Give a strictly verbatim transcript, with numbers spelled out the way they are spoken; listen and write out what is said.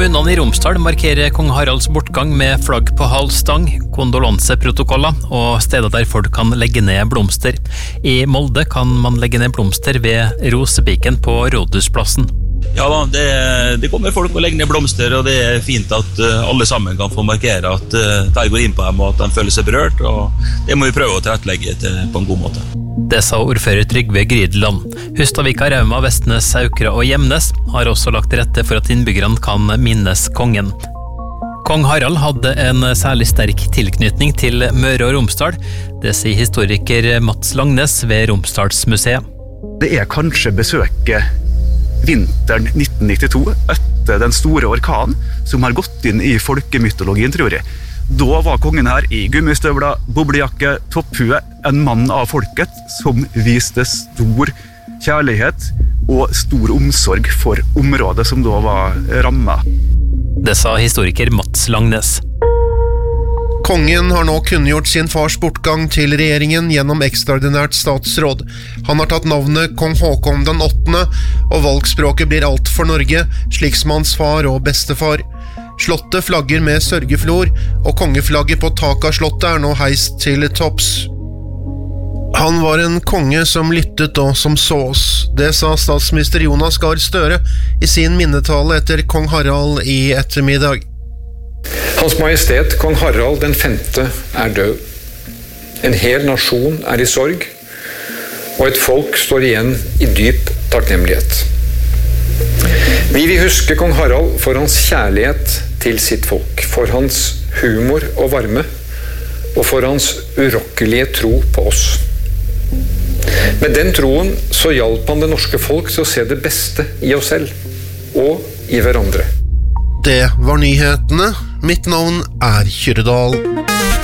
Kommunene i Romsdal markerer kong Haralds bortgang med flagg på halv stang, kondolanseprotokoller og steder der folk kan legge ned blomster. I Molde kan man legge ned blomster ved Rosepiken på Rådhusplassen. Ja da, det, det kommer folk og legger ned blomster, og det er fint at uh, alle sammen kan få markere at uh, de går inn på dem, og at de føler seg berørt, og det må vi prøve å tilrettelegge til, på en god måte. Det sa ordfører Trygve Grydeland. Hustadvika, Rauma, Vestnes, Saukra og Gjemnes har også lagt til rette for at innbyggerne kan minnes kongen. Kong Harald hadde en særlig sterk tilknytning til Møre og Romsdal. Det sier historiker Mats Langnes ved Romsdalsmuseet. Det er kanskje besøket vinteren nitten nittito, etter den store orkanen, som har gått inn i folkemytologien, tror jeg. Da var kongen her i gummistøvler, boblejakke, topphue, en mann av folket som viste stor kjærlighet og stor omsorg for området som da var rammet. Det sa historiker Mats Langnes. Kongen har nå kunngjort sin fars bortgang til regjeringen gjennom ekstraordinært statsråd. Han har tatt navnet Kong Håkon den åttende, og valgspråket blir alt for Norge, slik som hans far og bestefar. Slottet flagger med sørgeflor, og kongeflagget på taket av slottet er nå heist til topps. Han var en konge som lyttet og som så oss. Det sa statsminister Jonas Gahr Støre i sin minnetale etter kong Harald i ettermiddag. Hans Majestet Kong Harald den femte er død. En hel nasjon er i sorg, og et folk står igjen i dyp takknemlighet. Vi vil huske Kong Harald for hans kjærlighet til sitt folk, for hans humor og varme, og for hans urokkelige tro på oss. Med den troen så hjalp han det norske folk til å se det beste i oss selv, og i hverandre. Det var nyhetene. Mitt navn er Kyrre Dahl.